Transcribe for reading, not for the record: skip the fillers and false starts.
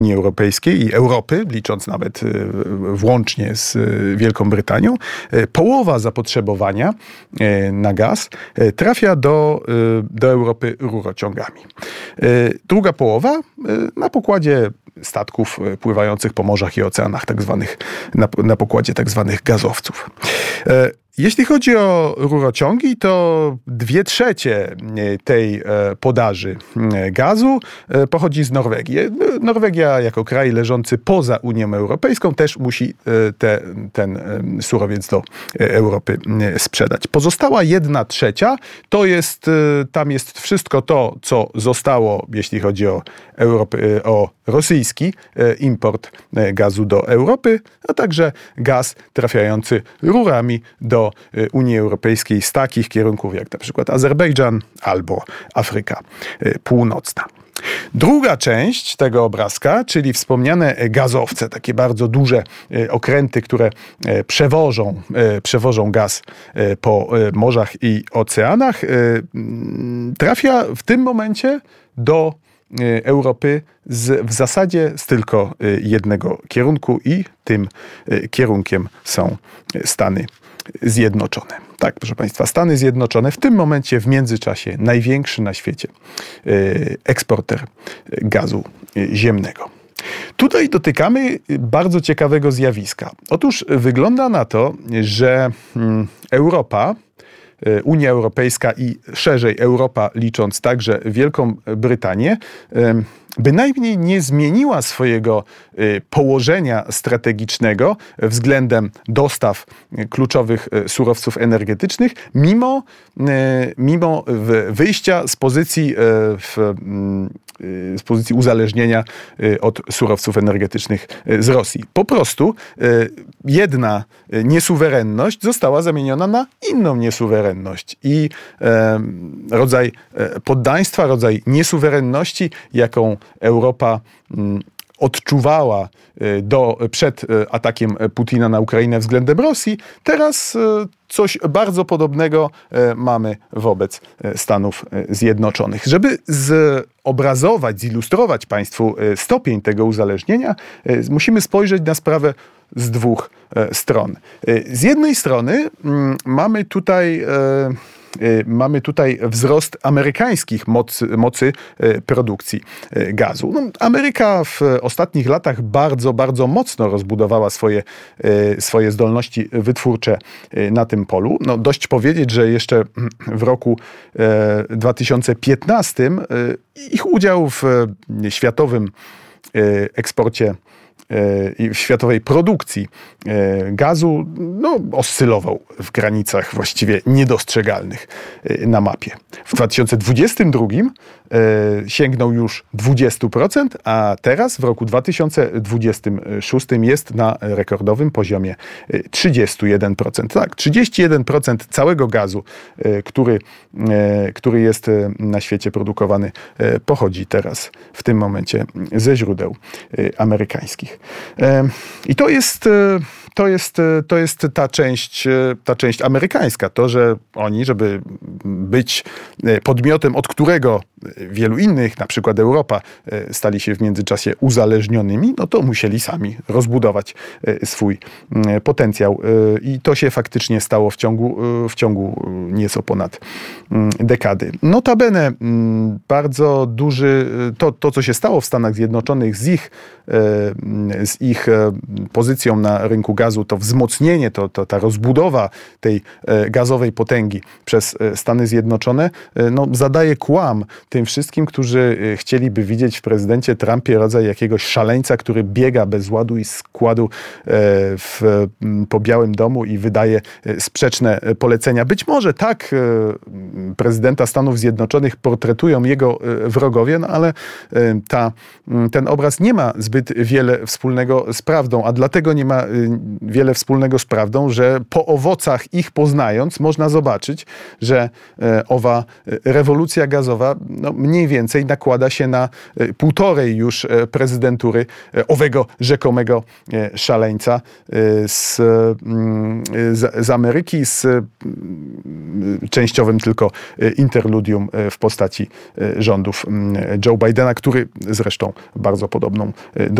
Unii Europejskiej i Europy, licząc nawet włącznie z Wielką Brytanią, połowa zapotrzebowania na gaz trafia do Europy rurociągami. Druga połowa na pokładzie statków pływających po morzach i oceanach, na pokładzie tak zwanych gazowców. Jeśli chodzi o rurociągi, to 2/3 tej podaży gazu pochodzi z Norwegii. Norwegia jako kraj leżący poza Unią Europejską też musi ten surowiec do Europy sprzedać. Pozostała 1/3 tam jest wszystko to, co zostało, jeśli chodzi o rosyjski import gazu do Europy, a także gaz trafiający rurami do Unii Europejskiej z takich kierunków jak na przykład Azerbejdżan albo Afryka Północna. Druga część tego obrazka, czyli wspomniane gazowce, takie bardzo duże okręty, które przewożą gaz po morzach i oceanach, trafia w tym momencie do Europy w zasadzie z tylko jednego kierunku i tym kierunkiem są Stany Zjednoczone. Tak, proszę Państwa, Stany Zjednoczone w tym momencie, w międzyczasie, największy na świecie eksporter gazu ziemnego. Tutaj dotykamy bardzo ciekawego zjawiska. Otóż wygląda na to, że Europa, Unia Europejska i szerzej Europa, licząc także Wielką Brytanię, bynajmniej nie zmieniła swojego położenia strategicznego względem dostaw kluczowych surowców energetycznych, mimo wyjścia z pozycji uzależnienia od surowców energetycznych z Rosji. Po prostu jedna niesuwerenność została zamieniona na inną niesuwerenność i rodzaj poddaństwa, rodzaj niesuwerenności, jaką Europa odczuwała przed atakiem Putina na Ukrainę względem Rosji, teraz coś bardzo podobnego mamy wobec Stanów Zjednoczonych. Żeby zilustrować Państwu stopień tego uzależnienia, musimy spojrzeć na sprawę z dwóch stron. Z jednej strony mamy tutaj wzrost amerykańskich mocy produkcji gazu. Ameryka w ostatnich latach bardzo, bardzo mocno rozbudowała swoje zdolności wytwórcze na tym polu. Dość powiedzieć, że jeszcze w roku 2015 ich udział w światowym eksporcie i w światowej produkcji gazu oscylował w granicach właściwie niedostrzegalnych na mapie. W 2022 sięgnął już 20%, a teraz w roku 2026 jest na rekordowym poziomie 31%. Tak, 31% całego gazu, który jest na świecie produkowany, pochodzi teraz w tym momencie ze źródeł amerykańskich. I to jest ta część amerykańska. To, że oni, żeby być podmiotem, od którego wielu innych, na przykład Europa, stali się w międzyczasie uzależnionymi, to musieli sami rozbudować swój potencjał. I to się faktycznie stało w ciągu nieco ponad dekady. Notabene bardzo duży, to co się stało w Stanach Zjednoczonych z ich pozycją na rynku gazu, to wzmocnienie, ta rozbudowa tej gazowej potęgi przez Stany Zjednoczone, zadaje kłam tym wszystkim, którzy chcieliby widzieć w prezydencie Trumpie rodzaj jakiegoś szaleńca, który biega bez ładu i składu po Białym Domu i wydaje sprzeczne polecenia. Być może tak prezydenta Stanów Zjednoczonych portretują jego wrogowie, ale ten obraz nie ma zbyt wiele wspólnego z prawdą, a dlatego nie ma wiele wspólnego z prawdą, że po owocach ich poznając można zobaczyć, że owa rewolucja gazowa mniej więcej nakłada się na półtorej już prezydentury owego rzekomego szaleńca z Ameryki, z częściowym tylko interludium w postaci rządów Joe Bidena, który zresztą bardzo podobną